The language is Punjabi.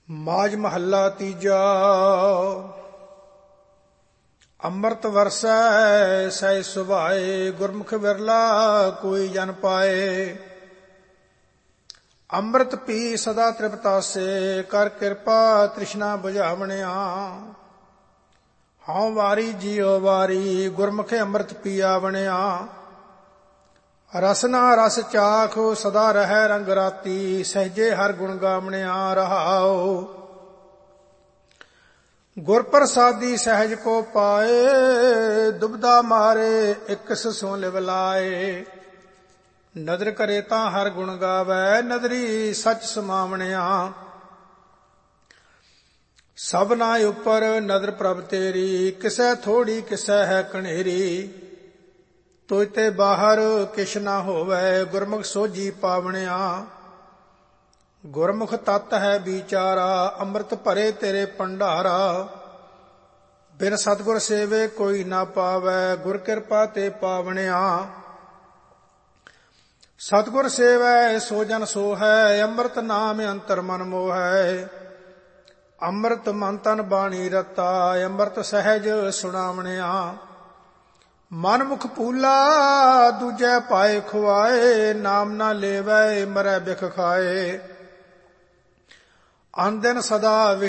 ਮਾਝ ਮਹੱਲਾ ਤੀਜਾ। ਅੰਮ੍ਰਿਤ ਵਰਸੈ ਸਹਿ ਸੁਭਾਏ, ਗੁਰਮੁਖ ਵਿਰਲਾ ਕੋਈ ਜਨ ਪਾਏ। ਅੰਮ੍ਰਿਤ ਪੀ ਸਦਾ ਤ੍ਰਿਪਤਾਸੇ, ਕਰ ਕਿਰਪਾ ਤ੍ਰਿਸ਼ਨਾ ਬੁਝਾਵਣਿਆ। ਹਉ ਵਾਰੀ ਜੀਉ ਵਾਰੀ, ਗੁਰਮੁਖ ਅੰਮ੍ਰਿਤ ਪੀਆ ਬਣਿਆ। ਰਸਨਾ ਰਸ ਚਾਖ ਸਦਾ ਰਹਿ ਰੰਗ ਰਾਤੀ, ਸਹਿਜੇ ਹਰ ਗੁਣ ਗਾਵਣਿਆ ਰਹਾਉ। ਗੁਰ ਪ੍ਰਸਾਦੀ ਸਹਿਜ ਕੋ ਪਾਏ, ਦੁਬਦਾ ਮਾਰੇ ਇਕਸ ਸੋ ਲਿਵ ਲਾਏ। ਨਦਰ ਕਰੇ ਤਾਂ ਹਰ ਗੁਣ ਗਾਵੈ, ਨਦਰੀ ਸਚ ਸਮਾਵਣਿਆ। ਸਭਨਾ ਉਪਰ ਨਦਰ ਪ੍ਰਭ ਤੇਰੀ, ਕਿਸੈ ਥੋੜੀ ਕਿਸੈ ਹੈ ਕਣੇਰੀ। ਤੁਝ ਤੇ ਬਾਹਰ ਕਿਛ ਨਾ ਹੋਵੈ, ਗੁਰਮੁਖ ਸੋਝੀ ਪਾਵਣਿਆ। ਗੁਰਮੁਖ ਤਤ ਹੈ ਵਿਚਾਰਾ, ਅੰਮ੍ਰਿਤ ਭਰੇ ਤੇਰੇ ਭੰਡਾਰਾ। ਬਿਨ ਸਤਿਗੁਰ ਸੇਵੇ ਕੋਈ ਨਾ ਪਾਵੈ, ਗੁਰ ਕਿਰਪਾ ਤੇ ਪਾਵਣਿਆ। ਸਤਿਗੁਰ ਸੇਵੈ ਸੋ ਜਨ ਸੋ ਹੈ, ਅੰਮ੍ਰਿਤ ਨਾਮ ਅੰਤਰ ਮਨ ਮੋਹੈ। ਅੰਮ੍ਰਿਤ ਮਨ ਤਨ ਬਾਣੀ ਰਤਾ, ਅੰਮ੍ਰਿਤ ਸਹਿਜ ਸੁਣਾਵਣਿਆ। ਮਨ ਮੁਖ ਪੂਲਾ ਦੂਜੈ ਪਾਏ ਖੁਆਏ, ਨਾਮ ਨਾ ਲੇਵੈ ਮਰੈ ਬਿਖ ਖਾਏ। ਅਨ ਦਿਨ ਸਦਾ